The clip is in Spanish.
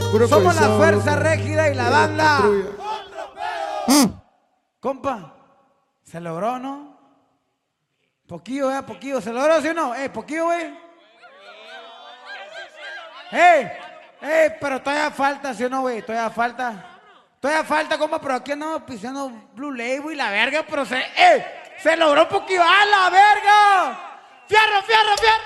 Somos la fuerza régida y la banda. Compa, se logró, ¿no? Poquillo, poquillo. ¿Se logró, sí o no? Poquillo, güey. Pero todavía falta, ¿sí o no, güey? Todavía falta, compa, pero aquí andamos pisando Blue Label y la verga, pero se logró poquillo. ¡A la verga! ¡Fierro, fierro, fierro!